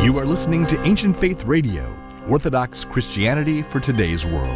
You are listening to Ancient Faith Radio, Orthodox Christianity for today's world.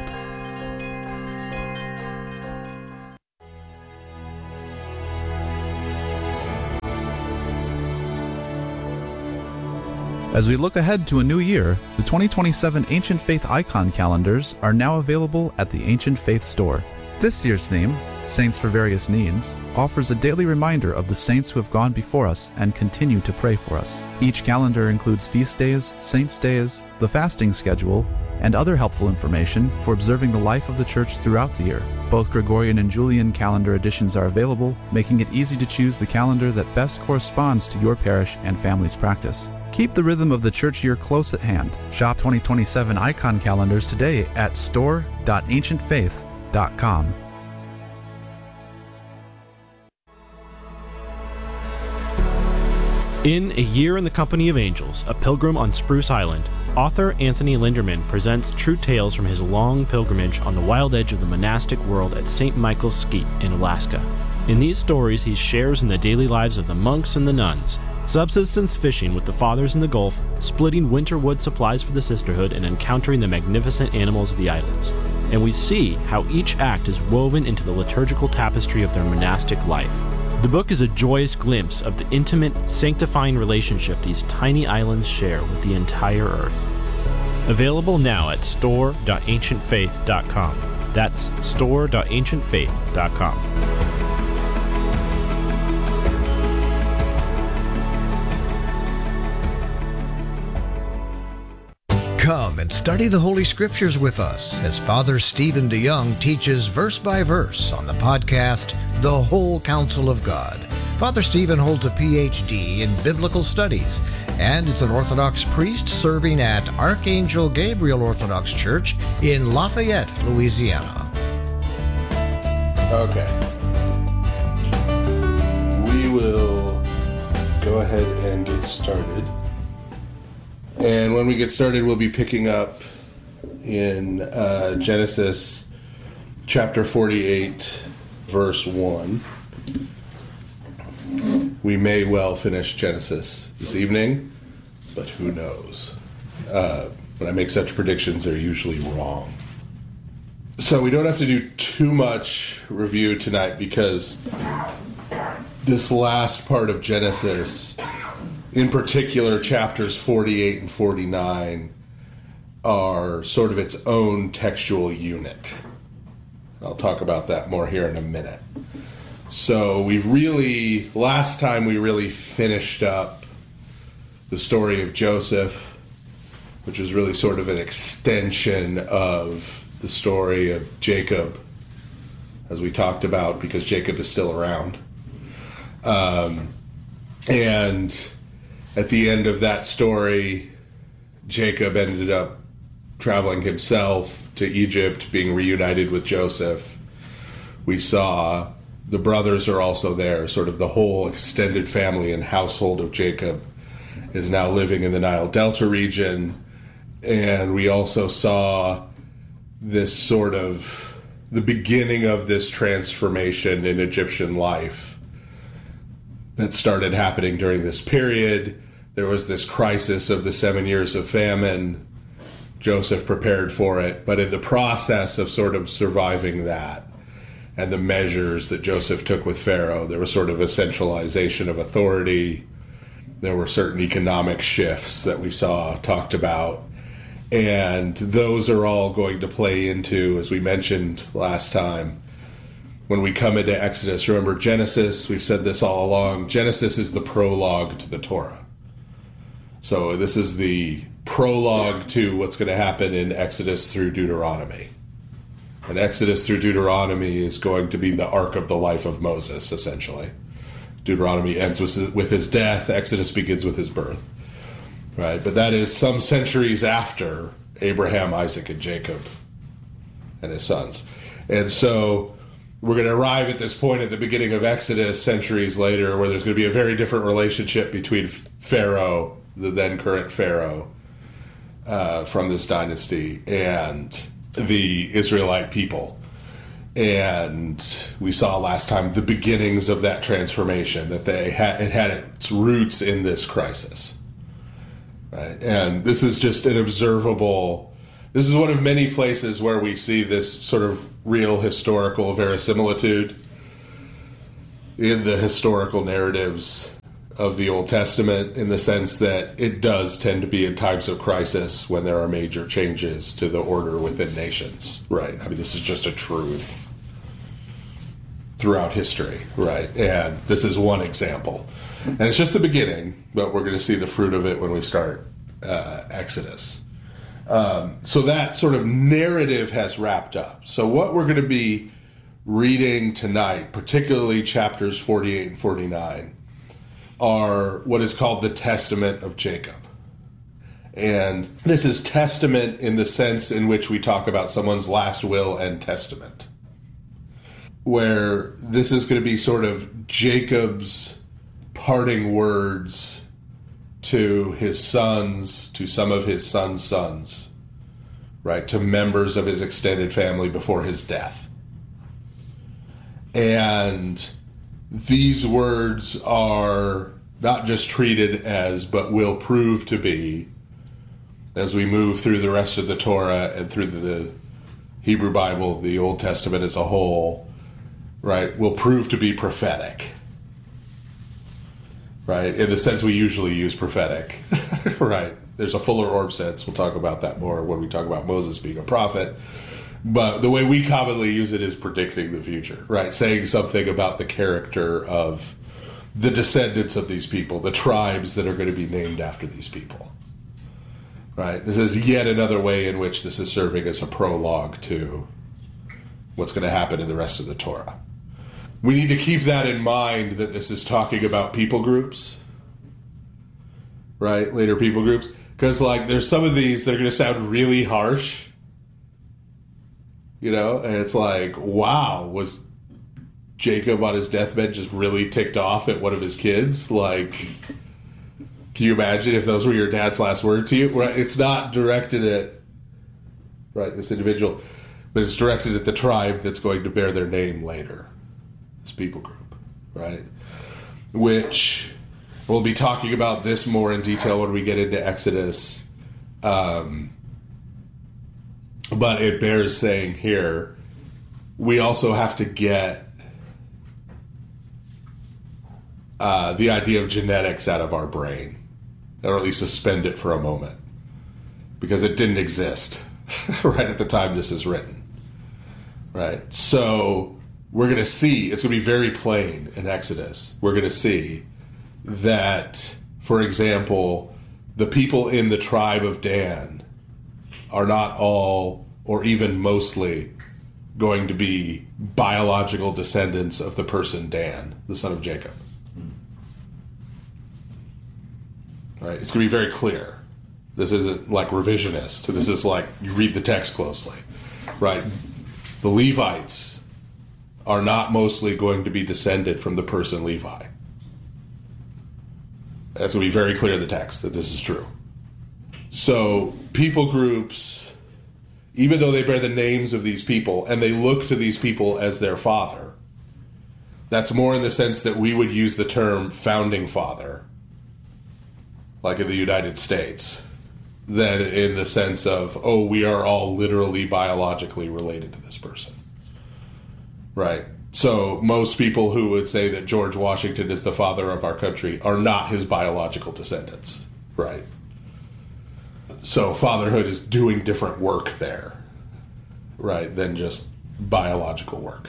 As we look ahead to a new year, the 2027 Ancient Faith icon calendars are now available at the Ancient Faith store. This year's theme, Saints for Various Needs, offers a daily reminder of the saints who have gone before us and continue to pray for us. Each calendar includes feast days, saints' days, the fasting schedule, and other helpful information for observing the life of the Church throughout the year. Both Gregorian and Julian calendar editions are available, making it easy to choose the calendar that best corresponds to your parish and family's practice. Keep the rhythm of the church year close at hand. Shop 2027 icon calendars today at store.ancientfaith.com. In A Year in the Company of Angels, A Pilgrim on Spruce Island, author Anthony Linderman presents true tales from his long pilgrimage on the wild edge of the monastic world at St. Michael's Skeet in Alaska. In these stories, he shares in the daily lives of the monks and the nuns, subsistence fishing with the fathers in the Gulf, splitting winter wood supplies for the sisterhood, and encountering the magnificent animals of the islands. And we see how each act is woven into the liturgical tapestry of their monastic life. The book is a joyous glimpse of the intimate, sanctifying relationship these tiny islands share with the entire earth. Available now at store.ancientfaith.com. That's store.ancientfaith.com. Come and study the Holy Scriptures with us as Father Stephen DeYoung teaches verse by verse on the podcast, The Whole Counsel of God. Father Stephen holds a PhD in Biblical Studies and is an Orthodox priest serving at Archangel Gabriel Orthodox Church in Lafayette, Louisiana. Okay. We will go ahead and get started. And when we get started, we'll be picking up in Genesis chapter 48, verse 1. We may well finish Genesis this evening, but who knows? When I make such predictions, they're usually wrong. So we don't have to do too much review tonight because this last part of Genesis, in particular, chapters 48 and 49 are sort of its own textual unit. I'll talk about that more here in a minute. So last time we really finished up the story of Joseph, which is really sort of an extension of the story of Jacob, as we talked about, because Jacob is still around. And at the end of that story, Jacob ended up traveling himself to Egypt, being reunited with Joseph. We saw the brothers are also there, sort of the whole extended family and household of Jacob is now living in the Nile Delta region. And we also saw this sort of the beginning of this transformation in Egyptian life that started happening during this period. There was this crisis of the 7 years of famine. Joseph prepared for it, but in the process of sort of surviving that and the measures that Joseph took with Pharaoh, there was sort of a centralization of authority. There were certain economic shifts that we saw talked about, and those are all going to play into, as we mentioned last time, when we come into Exodus. Remember, Genesis, we've said this all along, Genesis is the prologue to the Torah. So this is the prologue to what's going to happen in Exodus through Deuteronomy. And Exodus through Deuteronomy is going to be the arc of the life of Moses, essentially. Deuteronomy ends with his death. Exodus begins with his birth. Right? But that is some centuries after Abraham, Isaac, and Jacob and his sons. And so we're going to arrive at this point at the beginning of Exodus centuries later where there's going to be a very different relationship between Pharaoh, the then current Pharaoh, from this dynasty, and the Israelite people. And we saw last time the beginnings of that transformation, that it had its roots in this crisis. right? And this is just an observable. This is one of many places where we see this sort of real historical verisimilitude in the historical narratives of the Old Testament, in the sense that it does tend to be in times of crisis when there are major changes to the order within nations, right? I mean, this is just a truth throughout history, right? And this is one example. And it's just the beginning, but we're going to see the fruit of it when we start Exodus. So that sort of narrative has wrapped up. So what we're going to be reading tonight, particularly chapters 48 and 49, are what is called the Testament of Jacob. And this is testament in the sense in which we talk about someone's last will and testament, where this is going to be sort of Jacob's parting words to his sons, to some of his sons' sons, right, to members of his extended family before his death. And these words are not just treated as, but will prove to be, as we move through the rest of the Torah and through the Hebrew Bible, the Old Testament as a whole, right, will prove to be prophetic, right, in the sense we usually use prophetic, right? There's a fuller orb sense. We'll talk about that more when we talk about Moses being a prophet. But the way we commonly use it is predicting the future, right? Saying something about the character of the descendants of these people, the tribes that are going to be named after these people, right? This is yet another way in which this is serving as a prologue to what's going to happen in the rest of the Torah. We need to keep that in mind, that this is talking about people groups, right? Later people groups. Because, like, there's some of these that are going to sound really harsh, you know, and it's like, wow, was Jacob on his deathbed just really ticked off at one of his kids? Like, can you imagine if those were your dad's last word to you? Right? It's not directed at, right, this individual, but it's directed at the tribe that's going to bear their name later, this people group, right? Which we'll be talking about this more in detail when we get into Exodus. But it bears saying here, we also have to get the idea of genetics out of our brain, or at least suspend it for a moment, because it didn't exist right at the time this is written, right? So we're going to see, it's going to be very plain in Exodus. We're going to see that, for example, the people in the tribe of Dan are not all, or even mostly, going to be biological descendants of the person Dan, the son of Jacob. Right? It's going to be very clear. This isn't like revisionist. This is like, you read the text closely. Right? The Levites are not mostly going to be descended from the person Levi. That's going to be very clear in the text that this is true. So people groups, even though they bear the names of these people and they look to these people as their father, that's more in the sense that we would use the term founding father, like in the United States, than in the sense of, oh, we are all literally biologically related to this person. Right? So most people who would say that George Washington is the father of our country are not his biological descendants. Right? So fatherhood is doing different work there, right, than just biological work.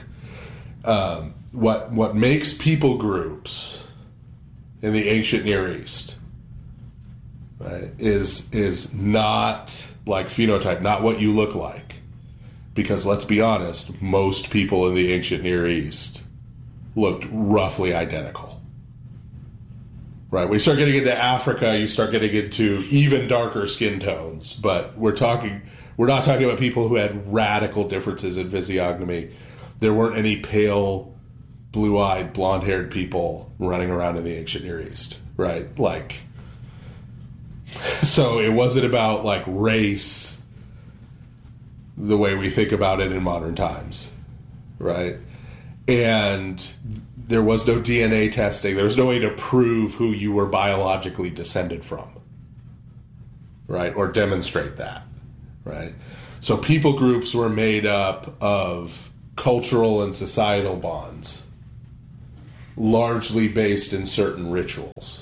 What makes people groups in the ancient Near East, right, is not like phenotype, not what you look like. Because let's be honest, most people in the ancient Near East looked roughly identical. Right, when you start getting into Africa, you start getting into even darker skin tones. But we're not talking about people who had radical differences in physiognomy. There weren't any pale, blue-eyed, blonde-haired people running around in the ancient Near East, right? Like, so it wasn't about like race the way we think about it in modern times, right? And there was no DNA testing. There was no way to prove who you were biologically descended from, right? Or demonstrate that, right? So people groups were made up of cultural and societal bonds, largely based in certain rituals,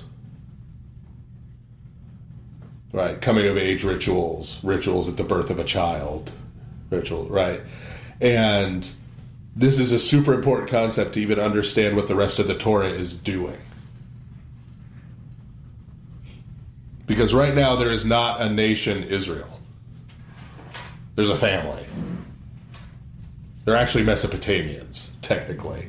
right? Coming of age rituals, rituals at the birth of a child, right? And this is a super important concept to even understand what the rest of the Torah is doing. Because right now there is not a nation Israel. There's a family. They're actually Mesopotamians, technically.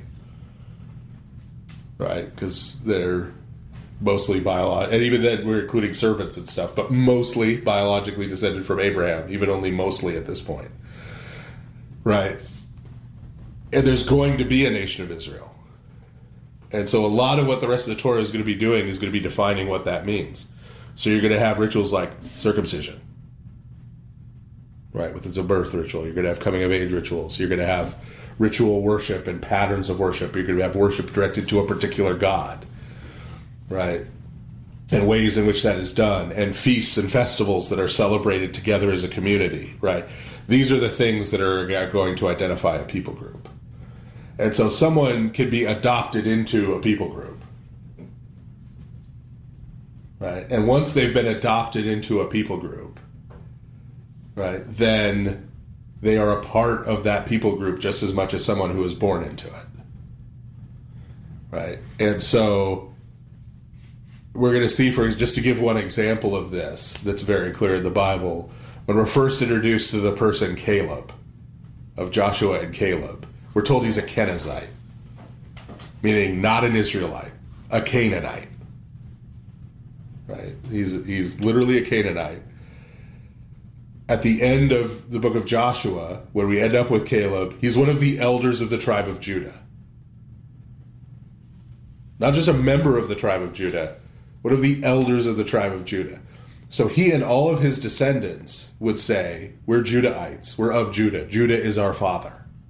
Right? Because they're mostly biological, and even then we're including servants and stuff, but mostly biologically descended from Abraham, even only mostly at this point. Right? And there's going to be a nation of Israel. And so a lot of what the rest of the Torah is going to be doing is going to be defining what that means. So you're going to have rituals like circumcision, right, with it's a birth ritual. You're going to have coming of age rituals. You're going to have ritual worship and patterns of worship. You're going to have worship directed to a particular god, right, and ways in which that is done, and feasts and festivals that are celebrated together as a community, right? These are the things that are going to identify a people group. And so someone can be adopted into a people group. Right, and once they've been adopted into a people group, right, then they are a part of that people group just as much as someone who was born into it. Right, and so we're going to see, just to give one example of this that's very clear in the Bible, when we're first introduced to the person Caleb, of Joshua and Caleb, we're told he's a Kenizzite, meaning not an Israelite, a Canaanite. Right, he's literally a Canaanite. At the end of the book of Joshua, where we end up with Caleb, he's one of the elders of the tribe of Judah. Not just a member of the tribe of Judah, one of the elders of the tribe of Judah. So he and all of his descendants would say, we're Judahites, we're of Judah. Judah is our father.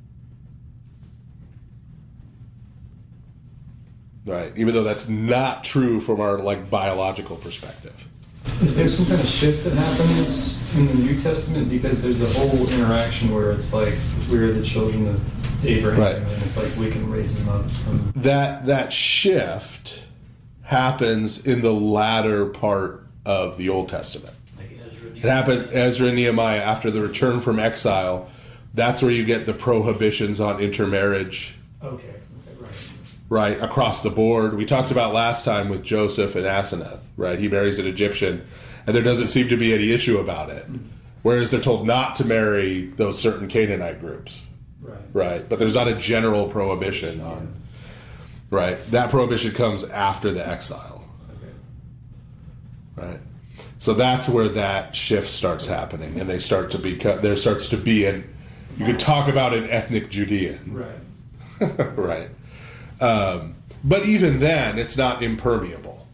Right, even though that's not true from our biological perspective. Is there some kind of shift that happens in the New Testament? Because there's the whole interaction where it's like we're the children of Abraham, right, and it's like we can raise them up. That shift happens in the latter part of the Old Testament. It happened Ezra and Nehemiah after the return from exile. That's where you get the prohibitions on intermarriage. Okay. Right, across the board. We talked about last time with Joseph and Asenath, right? He marries an Egyptian, and there doesn't seem to be any issue about it. Whereas they're told not to marry those certain Canaanite groups. Right? But there's not a general prohibition on... Right? That prohibition comes after the exile. Right? So that's where that shift starts happening, and they start to become... There starts to be an... You could talk about an ethnic Judean. Right. Right. But even then, it's not impermeable.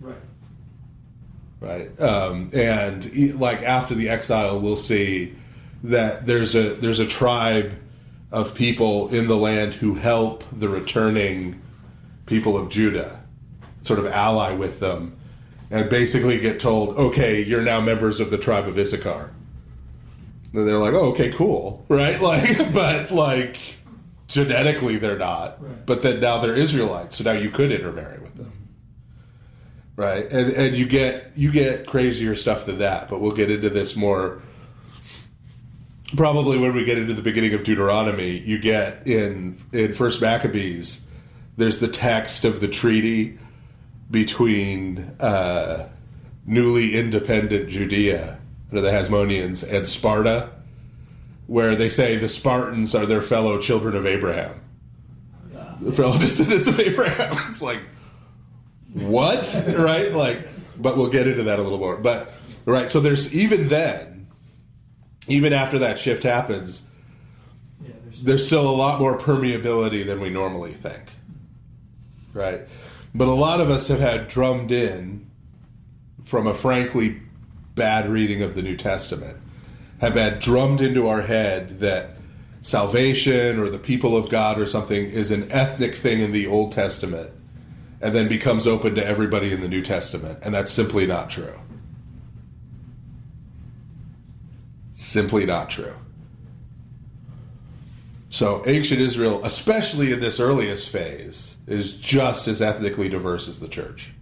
Right. And after the exile, we'll see that there's a tribe of people in the land who help the returning people of Judah, sort of ally with them, and basically get told, okay, you're now members of the tribe of Issachar. And they're like, oh, okay, cool. Right? Genetically, they're not, right, but then now they're Israelites, so now you could intermarry with them, right? And you get crazier stuff than that, but we'll get into this more probably when we get into the beginning of Deuteronomy. You get in First Maccabees, there's the text of the treaty between newly independent Judea under the Hasmoneans and Sparta, where they say the Spartans are their fellow children of Abraham. The fellow descendants of Abraham. It's like, what? Right? But we'll get into that a little more. But, right, so there's, even then, even after that shift happens, there's still a lot more permeability than we normally think. Right? But a lot of us have had drummed in from a frankly bad reading of the New Testament, have had drummed into our head that salvation or the people of God or something is an ethnic thing in the Old Testament and then becomes open to everybody in the New Testament. And that's simply not true. Simply not true. So ancient Israel, especially in this earliest phase, is just as ethnically diverse as the church.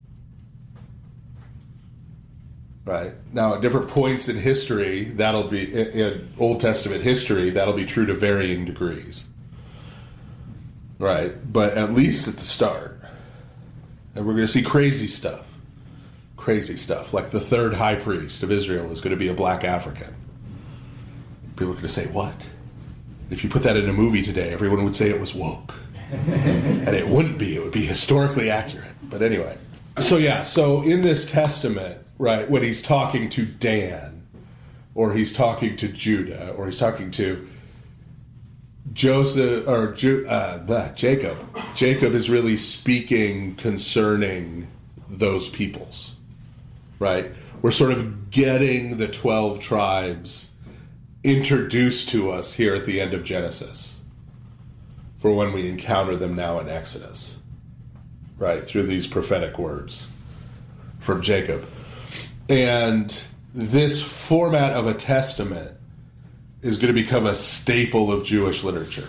Right? Now, at different points in history, that'll be, in Old Testament history, that'll be true to varying degrees. Right? But at least at the start. And we're going to see crazy stuff. Crazy stuff. Like the third high priest of Israel is going to be a black African. People are going to say, what? If you put that in a movie today, everyone would say it was woke. And it wouldn't be. It would be historically accurate. But anyway. So in this testament, right, when he's talking to Dan, or he's talking to Judah, or he's talking to Joseph, or Jacob. Jacob is really speaking concerning those peoples, right? We're sort of getting the 12 tribes introduced to us here at the end of Genesis for when we encounter them now in Exodus, right? Through these prophetic words from Jacob. And this format of a testament is going to become a staple of Jewish literature.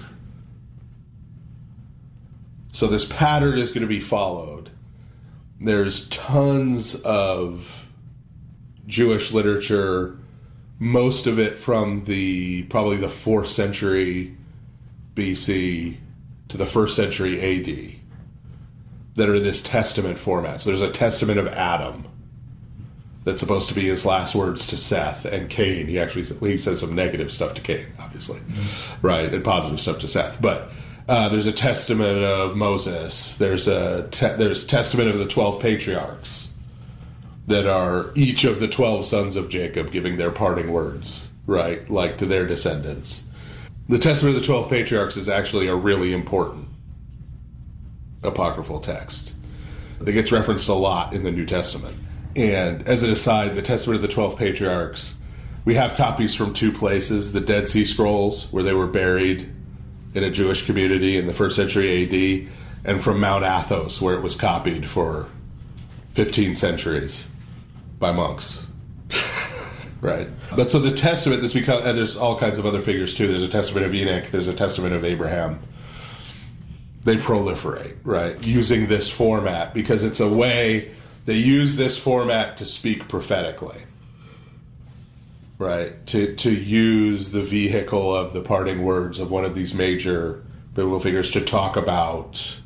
So this pattern is going to be followed. There's tons of Jewish literature, most of it from probably the 4th century BC to the 1st century AD, that are in this testament format. So there's a testament of Adam that's supposed to be his last words to Seth and Cain. He says some negative stuff to Cain, obviously, right, and positive stuff to Seth. But there's a testament of Moses. There's testament of the 12 patriarchs that are each of the 12 sons of Jacob giving their parting words, right, like to their descendants. The testament of the 12 patriarchs is actually a really important apocryphal text that gets referenced a lot in the New Testament. And as an aside, the testament of the 12 patriarchs, we have copies from 2 places: the Dead Sea Scrolls, where they were buried in a Jewish community in the 1st century AD, and from Mount Athos, where it was copied for 15 centuries by monks. Right? But so the testament, and there's all kinds of other figures too. There's a testament of Enoch, there's a testament of Abraham. They proliferate, right? Using this format, because it's a way. They use this format to speak prophetically, right? To use the vehicle of the parting words of one of these major biblical figures to talk about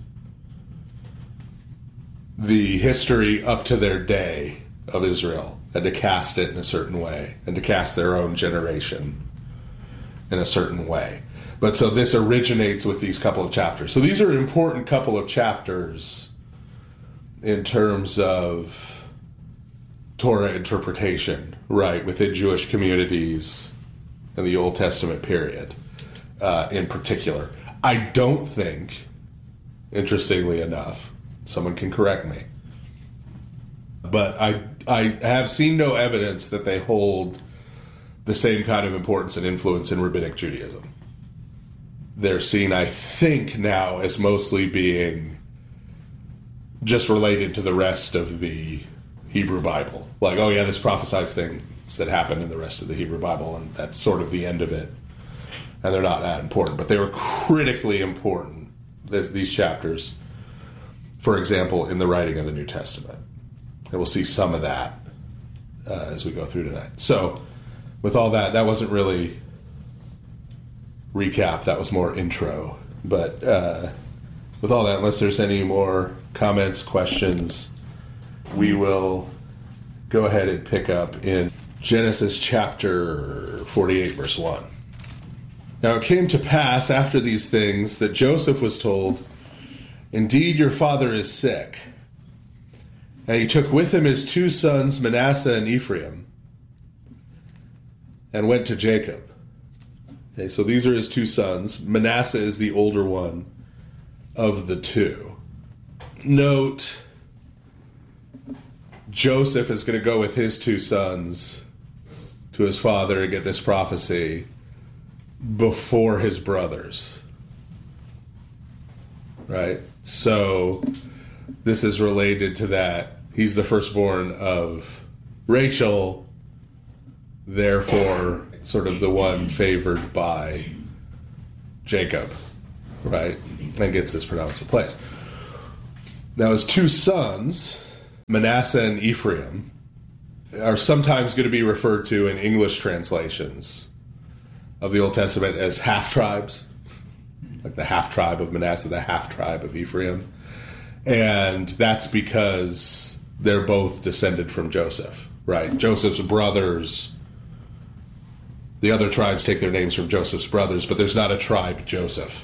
the history up to their day of Israel, and to cast it in a certain way, and to cast their own generation in a certain way. But so this originates with these couple of chapters. So these are an important couple of chapters in terms of Torah interpretation, right, within Jewish communities in the Old Testament period, in particular. I don't think, interestingly enough, someone can correct me, but I have seen no evidence that they hold the same kind of importance and influence in Rabbinic Judaism. They're seen, I think, now as mostly being just related to the rest of the Hebrew Bible. Like, oh yeah, this prophesies things that happened in the rest of the Hebrew Bible, and that's sort of the end of it. And they're not that important, but they were critically important, these chapters, for example, in the writing of the New Testament. And we'll see some of that as we go through tonight. So, with all that, that wasn't really recap, that was more intro. But with all that, unless there's any more comments, questions, we will go ahead and pick up in Genesis chapter 48, verse 1. Now it came to pass after these things that Joseph was told, "Indeed, your father is sick." And he took with him his 2 sons, Manasseh and Ephraim, and went to Jacob. Okay, so these are his 2 sons. Manasseh is the older one of the 2. Note, Joseph is going to go with his 2 sons to his father and get this prophecy before his brothers. Right? So this is related to that. He's the firstborn of Rachel. Therefore, Sort of the one favored by Jacob, right? And gets this pronounced in place. Now his two sons, Manasseh and Ephraim, are sometimes going to be referred to in English translations of the Old Testament as half-tribes, like the half-tribe of Manasseh, the half-tribe of Ephraim. And that's because they're both descended from Joseph, right? Joseph's brothers, the other tribes take their names from Joseph's brothers, but there's not a tribe Joseph,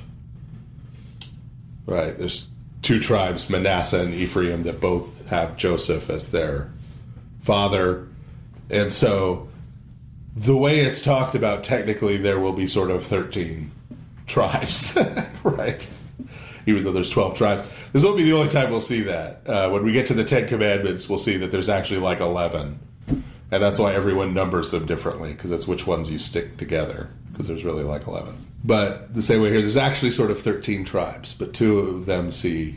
right? There's two tribes, Manasseh and Ephraim, that both have Joseph as their father. And so the way it's talked about, technically there will be sort of 13 tribes, right? Even though there's 12 tribes. This won't be the only time we'll see that. When we get to the Ten Commandments, we'll see that there's actually like 11. And that's why everyone numbers them differently, because that's which ones you stick together, because there's really like 11. But the same way here, there's actually sort of 13 tribes, but two of them see,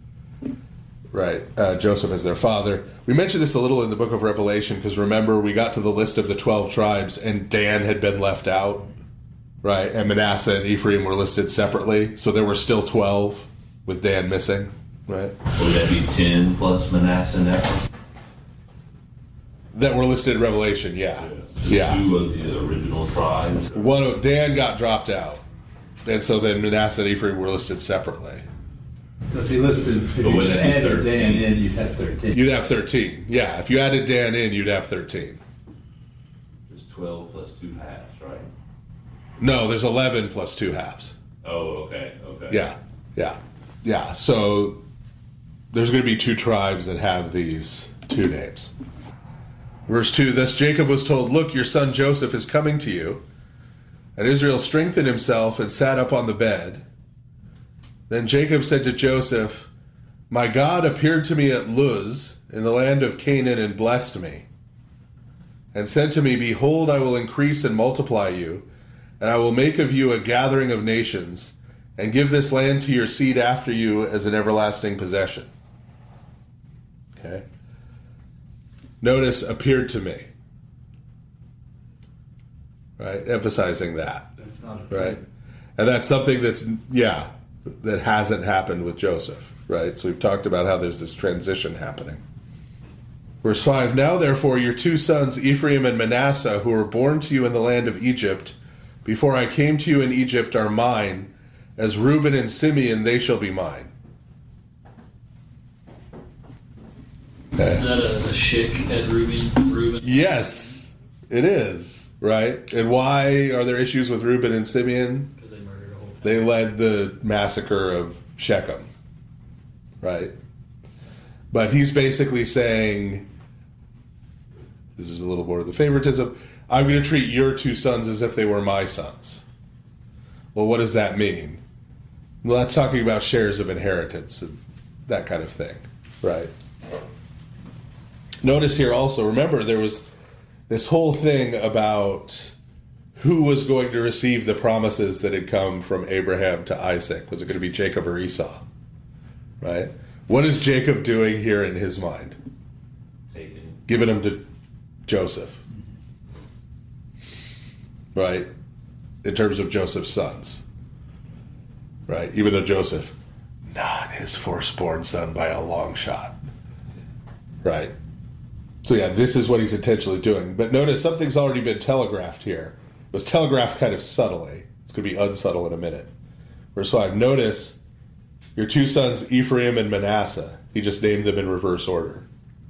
right, Joseph as their father. We mentioned this a little in the book of Revelation, because remember, we got to the list of the 12 tribes, and Dan had been left out, right? And Manasseh and Ephraim were listed separately, so there were still 12 with Dan missing, right? Would that be 10 plus Manasseh and Ephraim? That were listed in Revelation, yeah. Two of the original tribes. Dan got dropped out, and so then Manasseh and Ephraim were listed separately. If you added Dan in, you'd have 13. You'd have 13, yeah. If you added Dan in, you'd have 13. There's 12 plus 2 halves, right? No, there's 11 plus 2 halves. Oh, okay. Yeah. So there's going to be 2 tribes that have these 2 names. Verse 2, thus Jacob was told, look, your son Joseph is coming to you. And Israel strengthened himself and sat up on the bed. Then Jacob said to Joseph, my God appeared to me at Luz in the land of Canaan and blessed me, and said to me, behold, I will increase and multiply you, and I will make of you a gathering of nations, and give this land to your seed after you as an everlasting possession. Okay. Notice, appeared to me. Right? Emphasizing that. That's not right? And that's something that hasn't happened with Joseph. Right? So we've talked about how there's this transition happening. Verse 5, now therefore your 2 sons, Ephraim and Manasseh, who were born to you in the land of Egypt, before I came to you in Egypt, are mine. As Reuben and Simeon, they shall be mine. Okay. Is that a shik at Reuben? Yes, it is, right? And why are there issues with Reuben and Simeon? Because they murdered a whole family. They led the massacre of Shechem, right? But he's basically saying, this is a little more of the favoritism, I'm going to treat your 2 sons as if they were my sons. Well, what does that mean? Well, that's talking about shares of inheritance and that kind of thing, right? Notice here also, remember, there was this whole thing about who was going to receive the promises that had come from Abraham to Isaac. Was it going to be Jacob or Esau? Right? What is Jacob doing here in his mind? Giving them to Joseph. Right? In terms of Joseph's sons. Right? Even though Joseph, not his firstborn son by a long shot. Right? So yeah, this is what he's intentionally doing. But notice something's already been telegraphed here. It was telegraphed kind of subtly. It's going to be unsubtle in a minute. Verse 5, notice your 2 sons, Ephraim and Manasseh. He just named them in reverse order.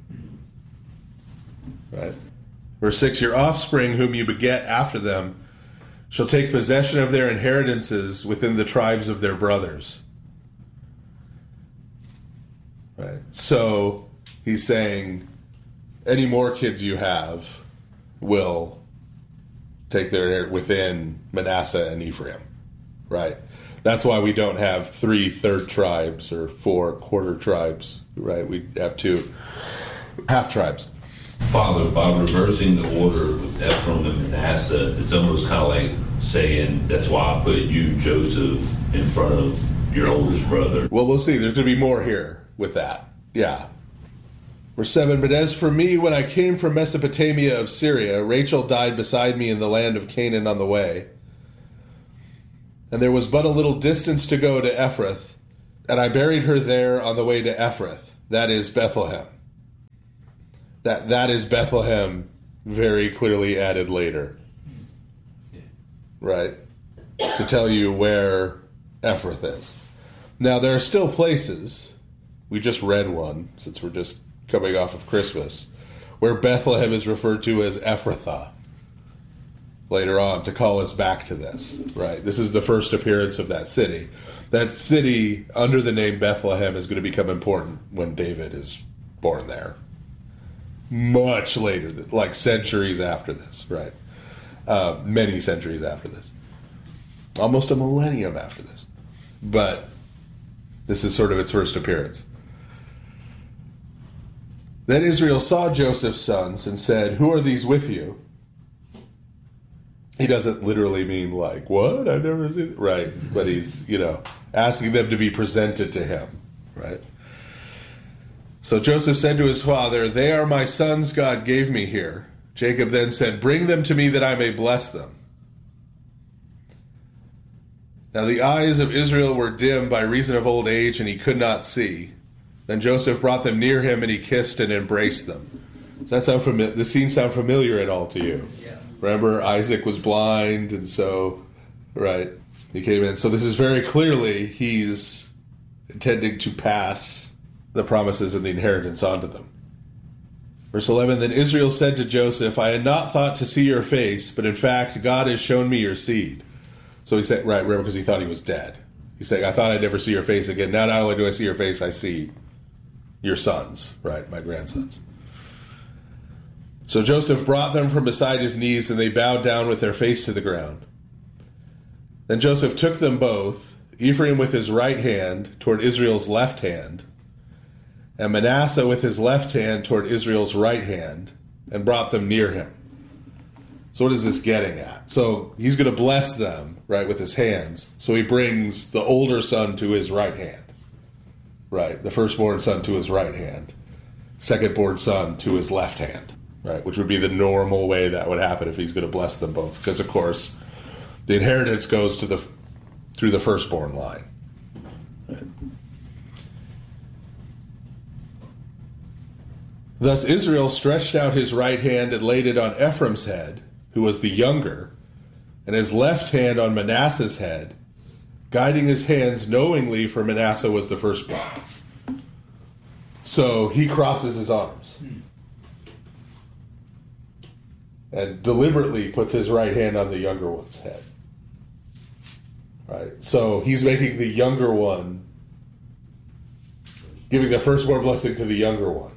Right? Verse 6, your offspring whom you beget after them shall take possession of their inheritances within the tribes of their brothers. Right? So he's saying, any more kids you have will take their within Manasseh and Ephraim, right? That's why we don't have 3 third tribes or 4 quarter tribes, right? We have 2 half tribes. Father, by reversing the order with Ephraim and Manasseh, it's almost kind of like saying, that's why I put you, Joseph, in front of your oldest brother. Well, we'll see. There's going to be more here with that. Yeah. Verse 7, but as for me, when I came from Mesopotamia of Syria, Rachel died beside me in the land of Canaan on the way. And there was but a little distance to go to Ephrath, and I buried her there on the way to Ephrath, that is Bethlehem. That is Bethlehem, very clearly added later. Right? To tell you where Ephrath is. Now, there are still places, we just read one, since we're just coming off of Christmas, where Bethlehem is referred to as Ephrathah later on, to call us back to this, right? This is the first appearance of that city. That city, under the name Bethlehem, is going to become important when David is born there. Much later, like centuries after this, right? Many centuries after this. Almost a millennium after this. But this is sort of its first appearance. Then Israel saw Joseph's sons and said, who are these with you? He doesn't literally mean like, what? I've never seen it. Right. But he's, asking them to be presented to him. Right. So Joseph said to his father, they are my sons God gave me here. Jacob then said, bring them to me that I may bless them. Now the eyes of Israel were dim by reason of old age, and he could not see. Then Joseph brought them near him, and he kissed and embraced them. Does that sound familiar? The scene sound familiar at all to you? Yeah. Remember, Isaac was blind, and so, right, he came in. So this is very clearly he's intending to pass the promises and the inheritance onto them. Verse 11, then Israel said to Joseph, I had not thought to see your face, but in fact, God has shown me your seed. So he said, right, remember, because he thought he was dead. He's saying, I thought I'd never see your face again. Now not only do I see your face, I see your sons, right, my grandsons. So Joseph brought them from beside his knees, and they bowed down with their face to the ground. Then Joseph took them both, Ephraim with his right hand toward Israel's left hand, and Manasseh with his left hand toward Israel's right hand, and brought them near him. So what is this getting at? So he's going to bless them, right, with his hands. So he brings the older son to his right hand, right, the firstborn son to his right hand, secondborn son to his left hand, right, which would be the normal way that would happen if he's going to bless them both. Because, of course, the inheritance goes to through the firstborn line. Right? Thus Israel stretched out his right hand and laid it on Ephraim's head, who was the younger, and his left hand on Manasseh's head, guiding his hands knowingly, for Manasseh was the firstborn. So he crosses his arms and deliberately puts his right hand on the younger one's head. Right? So he's making the younger one, giving the firstborn blessing to the younger one,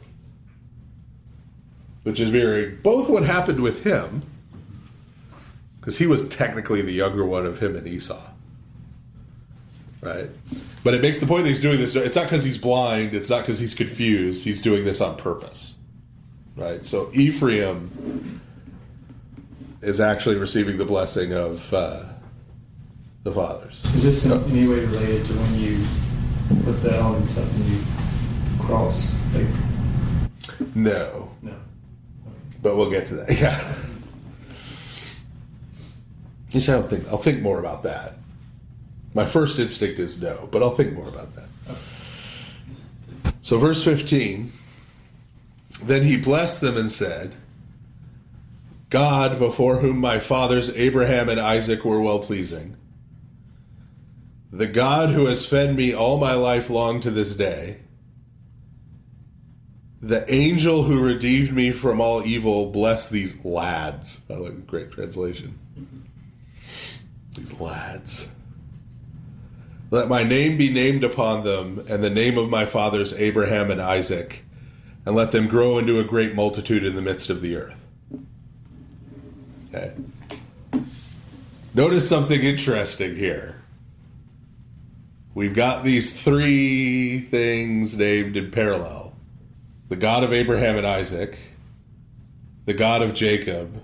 which is mirroring both what happened with him, because he was technically the younger one of him and Esau. Right? But it makes the point that he's doing this. It's not because he's blind. It's not because he's confused. He's doing this on purpose. Right? So Ephraim is actually receiving the blessing of the fathers. Is this in any way related to when you put that on and stuff and you cross? Like... No. No. But we'll get to that. Yeah. I'll think more about that. My first instinct is no, but I'll think more about that. So verse 15, then he blessed them and said, God, before whom my fathers Abraham and Isaac were well-pleasing, the God who has fed me all my life long to this day, the angel who redeemed me from all evil, bless these lads. I like a great translation. These lads. Let my name be named upon them, and the name of my fathers Abraham and Isaac, and let them grow into a great multitude in the midst of the earth. Okay. Notice something interesting here. We've got these three things named in parallel. The God of Abraham and Isaac, the God of Jacob,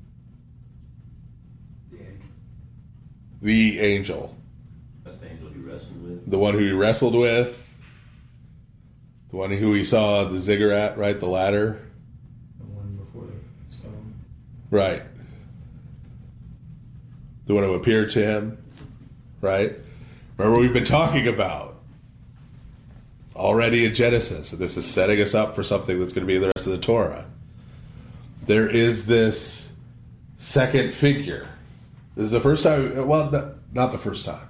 the angel. That's the angel he wrestled with. The one who he wrestled with. The one who he saw the ziggurat, right? The ladder. The one before the stone. Right. The one who appeared to him, right? Remember, we've been talking about already in Genesis, and this is setting us up for something that's going to be in the rest of the Torah. There is this second figure. This is the first time, well, not the first time.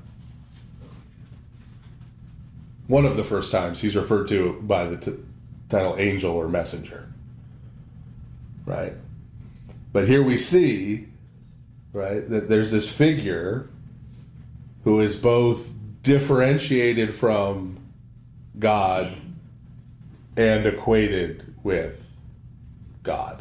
One of the first times he's referred to by the title angel or messenger. Right? But here we see, right, that there's this figure who is both differentiated from God and equated with God.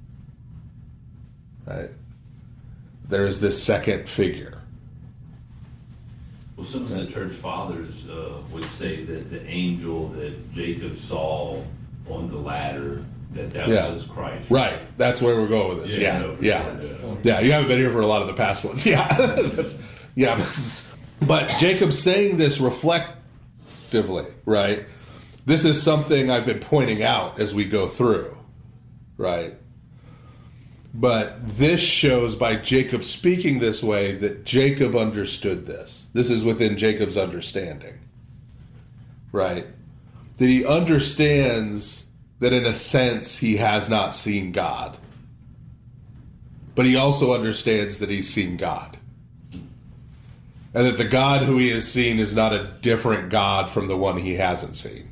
Right? There is this second figure. Well, some of the church fathers would say that the angel that Jacob saw on the ladder, that was Christ. Right. That's where we're going with this. Yeah. You haven't been here for a lot of the past ones. Yeah. But Jacob's saying this reflectively, right? This is something I've been pointing out as we go through, right? But this shows by Jacob speaking this way that Jacob understood this. This is within Jacob's understanding, right? That he understands that in a sense he has not seen God. But he also understands that he's seen God. And that the God who he has seen is not a different God from the one he hasn't seen.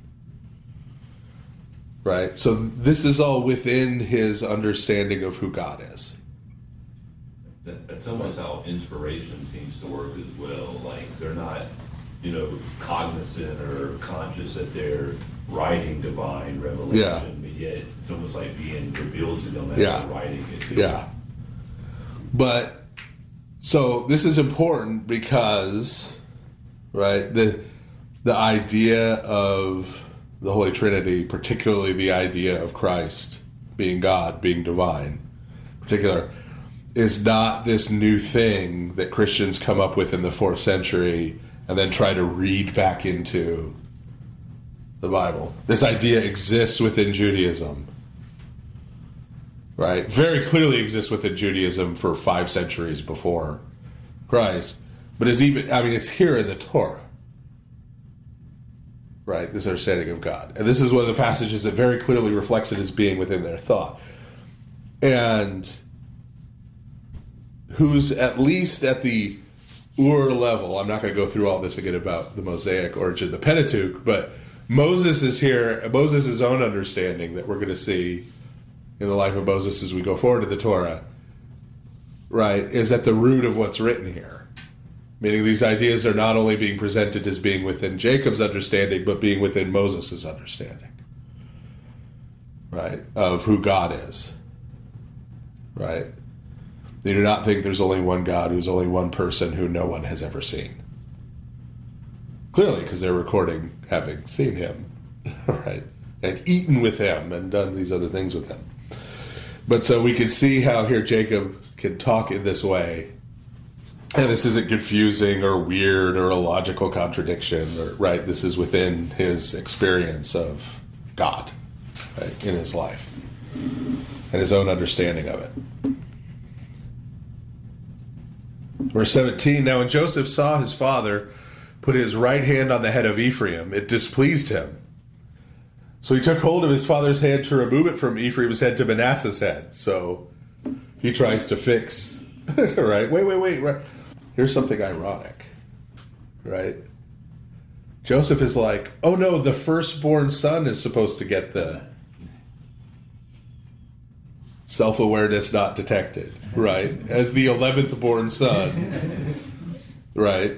Right? So this is all within his understanding of who God is. That's almost how inspiration seems to work as well. Like, they're not, cognizant or conscious that they're writing divine revelation, but yet it's almost like being revealed to them as they're writing it. Yeah. But, so this is important because, right, the idea of the Holy Trinity, particularly the idea of Christ being God, being divine, in particular, is not this new thing that Christians come up with in the 4th century and then try to read back into the Bible. This idea exists within Judaism, right? Very clearly exists within Judaism for 5 centuries before Christ, but it's here in the Torah. Right, this understanding of God. And this is one of the passages that very clearly reflects it as being within their thought. And who's at least at the Ur level, I'm not going to go through all this again about the Mosaic origin, the Pentateuch, but Moses is here, Moses' own understanding that we're going to see in the life of Moses as we go forward to the Torah, right, is at the root of what's written here. Meaning these ideas are not only being presented as being within Jacob's understanding, but being within Moses' understanding, right, of who God is, right? They do not think there's only one God, who's only one person who no one has ever seen. Clearly, because they're recording having seen him, right, and eaten with him and done these other things with him. But so we can see how here Jacob can talk in this way. And this isn't confusing or weird or a logical contradiction, right? This is within his experience of God, right, in his life and his own understanding of it. Verse 17, now when Joseph saw his father put his right hand on the head of Ephraim, it displeased him. So he took hold of his father's hand to remove it from Ephraim's head to Manasseh's head. So he tries to fix, right? Wait. Right. Here's something ironic, right? Joseph is like, oh no, the firstborn son is supposed to get the self-awareness not detected, right? As the 11th born son, right?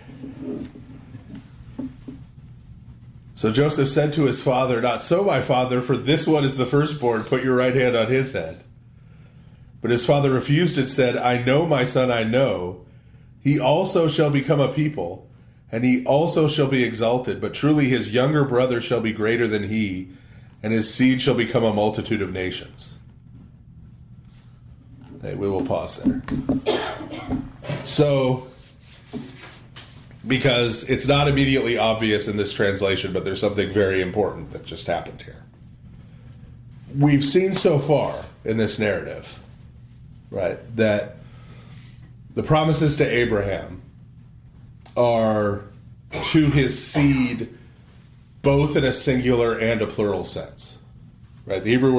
So Joseph said to his father, not so, my father, for this one is the firstborn. Put your right hand on his head. But his father refused and said, I know, my son, I know. He also shall become a people, and he also shall be exalted. But truly his younger brother shall be greater than he, and his seed shall become a multitude of nations. Okay, we will pause there. So, because it's not immediately obvious in this translation, but there's something very important that just happened here. We've seen so far in this narrative, right, that the promises to Abraham are to his seed both in a singular and a plural sense, right? The Hebrew